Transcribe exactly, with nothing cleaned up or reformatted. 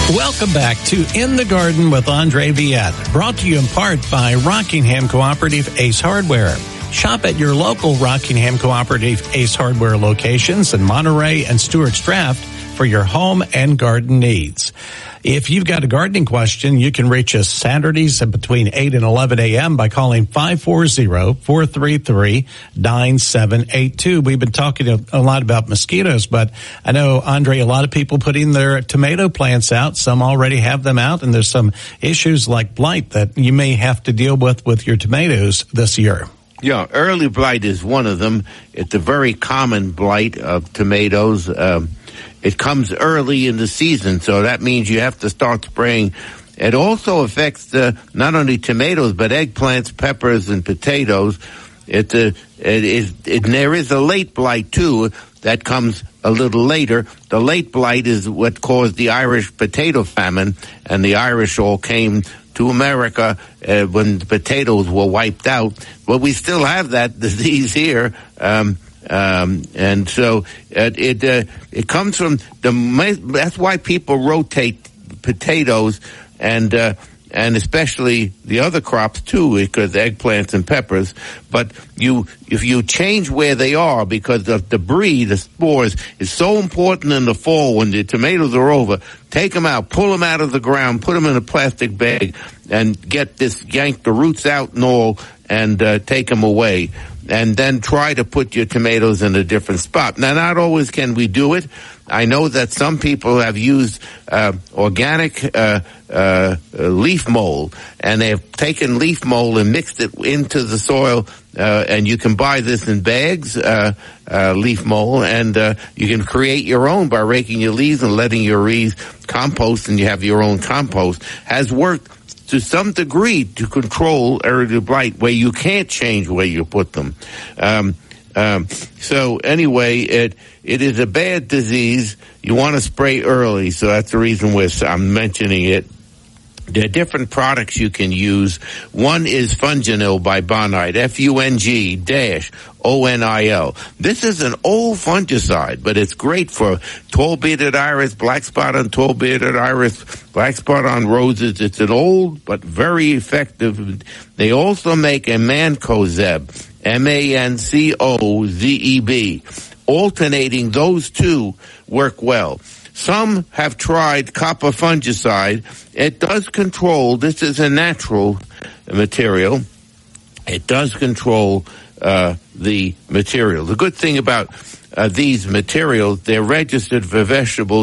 Welcome back to In the Garden with Andre Viette, brought to you in part by Rockingham Cooperative Ace Hardware. Shop at your local Rockingham Cooperative Ace Hardware locations in Monterey and Stewart's Draft for your home and garden needs. If you've got a gardening question, you can reach us Saturdays between eight and eleven a.m. by calling five four zero, four three three, nine seven eight two. We've been talking a lot about mosquitoes, but I know, Andre, a lot of people putting their tomato plants out. Some already have them out, and there's some issues like blight that you may have to deal with with your tomatoes this year. Yeah, early blight is one of them. It's a very common blight of tomatoes. Um, It comes early in the season, so that means you have to start spraying. It also affects uh, not only tomatoes, but eggplants, peppers, and potatoes. It, uh, it is, it, there is a late blight, too, that comes a little later. The late blight is what caused the Irish potato famine, and the Irish all came to America uh, when the potatoes were wiped out. But we still have that disease here. Um Um, and so it it, uh, it comes from the. That's why people rotate potatoes and uh, and especially the other crops too, because eggplants and peppers. But you if you change where they are, because the debris, the spores, is so important in the fall when the tomatoes are over. Take them out, pull them out of the ground, put them in a plastic bag, and get this yank the roots out and all, and uh, take them away. And then try to put your tomatoes in a different spot. Now, not always can we do it. I know that some people have used uh, organic uh, uh, leaf mold, and they've taken leaf mold and mixed it into the soil, uh, and you can buy this in bags, uh, uh, leaf mold, and uh, you can create your own by raking your leaves and letting your leaves compost, and you have your own compost. Has worked to some degree to control early blight where you can't change where you put them. Um, um, so anyway, it it is a bad disease. You want to spray early, so that's the reason we're, I'm mentioning it. There are different products you can use. One is Funginil by Bonide, F U N G dash O N I L. This is an old fungicide, but it's great for tall-bearded iris, black spot on tall-bearded iris, black spot on roses. It's an old but very effective. They also make a Mancozeb, M A N C O Z E B. Alternating those two work well. Some have tried copper fungicide. It does control, this is a natural material. It does control uh, the material. The good thing about uh, these materials, they're registered for vegetables